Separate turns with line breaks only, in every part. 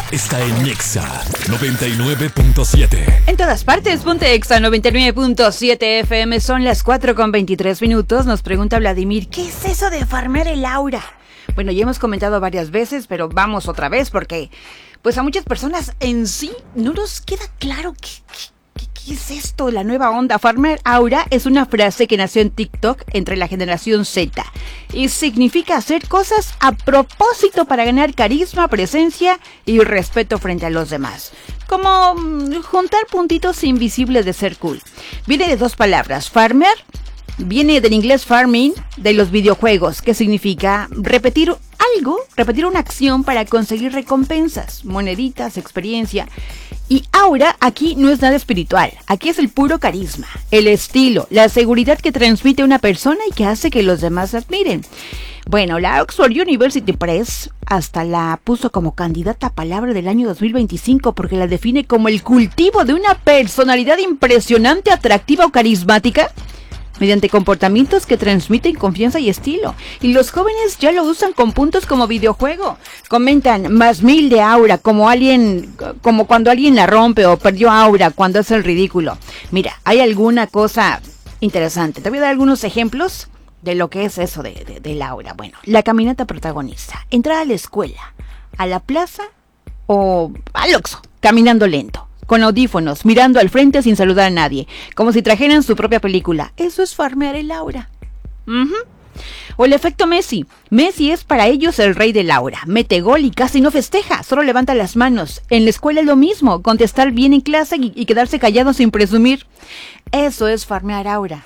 está en Nexa 99.7.
En todas partes, ponte Exa 99.7 FM. Son las 4:23. Nos pregunta Vladimir, ¿qué es eso de farmear el aura? Bueno, ya hemos comentado varias veces, pero vamos otra vez porque pues a muchas personas en sí no nos queda claro ¿qué es esto? La nueva onda. Farmear aura es una frase que nació en TikTok entre la generación Z y significa hacer cosas a propósito para ganar carisma, presencia y respeto frente a los demás. Como juntar puntitos invisibles de ser cool. Viene de dos palabras. Farmear viene del inglés farming de los videojuegos, que significa repetir una acción para conseguir recompensas, moneditas, experiencia. Y aura aquí no es nada espiritual, aquí es el puro carisma, el estilo, la seguridad que transmite una persona y que hace que los demás admiren. Bueno, la Oxford University Press hasta la puso como candidata a palabra del año 2025 porque la define como el cultivo de una personalidad impresionante, atractiva o carismática mediante comportamientos que transmiten confianza y estilo. Y los jóvenes ya lo usan con puntos como videojuego. Comentan más 1000 de aura, como cuando alguien la rompe, o perdió aura cuando hace el ridículo. Mira, hay alguna cosa interesante. Te voy a dar algunos ejemplos de lo que es eso del aura. Bueno, la caminata protagonista. Entrar a la escuela, a la plaza o al Oxxo, caminando lento, con audífonos, mirando al frente sin saludar a nadie, como si trajeran su propia película. Eso es farmear el aura. O el efecto Messi. Messi es para ellos el rey del aura. Mete gol y casi no festeja, solo levanta las manos. En la escuela es lo mismo, contestar bien en clase y quedarse callado sin presumir. Eso es farmear aura.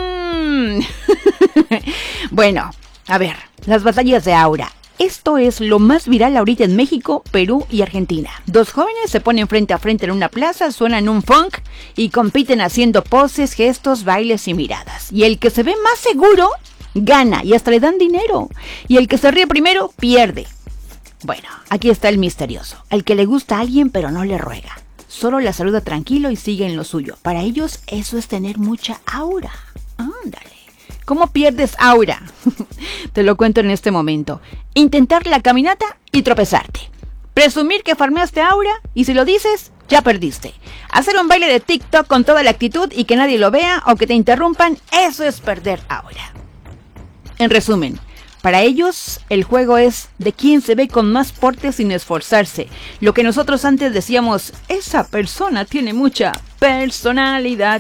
Bueno, a ver, las batallas de aura. Esto es lo más viral ahorita en México, Perú y Argentina. Dos jóvenes se ponen frente a frente en una plaza, suenan un funk y compiten haciendo poses, gestos, bailes y miradas. Y el que se ve más seguro gana y hasta le dan dinero. Y el que se ríe primero pierde. Bueno, aquí está el misterioso. Al que le gusta a alguien pero no le ruega. Solo la saluda tranquilo y sigue en lo suyo. Para ellos eso es tener mucha aura. Ándale. ¿Cómo pierdes aura? Te lo cuento en este momento. Intentar la caminata y tropezarte. Presumir que farmeaste aura y si lo dices, ya perdiste. Hacer un baile de TikTok con toda la actitud y que nadie lo vea o que te interrumpan, eso es perder aura. En resumen, para ellos el juego es de quién se ve con más porte sin esforzarse. Lo que nosotros antes decíamos, esa persona tiene mucha personalidad.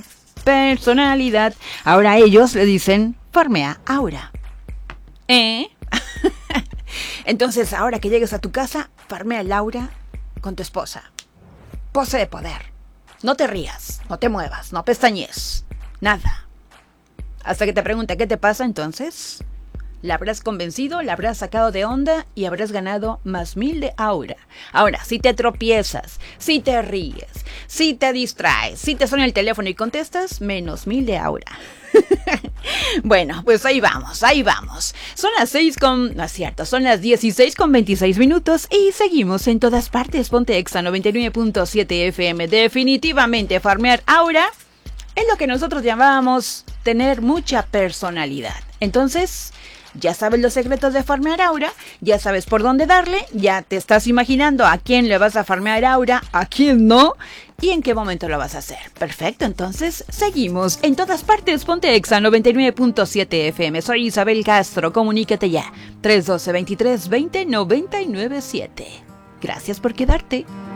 Ahora ellos le dicen, farmea aura. Entonces, ahora que llegues a tu casa, farmea el aura con tu esposa. Pose de poder. No te rías, no te muevas, no pestañees. Nada. Hasta que te pregunte qué te pasa, entonces la habrás convencido, la habrás sacado de onda y habrás ganado más 1000 de aura. Ahora, si te tropiezas, si te ríes, si te distraes, si te suena el teléfono y contestas, menos 1000 de aura. Bueno, pues ahí vamos. Son las 16:26 y seguimos en todas partes. Ponte Exa 99.7 FM. Definitivamente farmear aura es lo que nosotros llamábamos tener mucha personalidad. Entonces, ya sabes los secretos de farmear aura, ya sabes por dónde darle, ya te estás imaginando a quién le vas a farmear aura, a quién no, y en qué momento lo vas a hacer. Perfecto, entonces seguimos. En todas partes, ponte Exa 99.7 FM. Soy Isabel Castro, comunícate ya. 312-2320-997. Gracias por quedarte.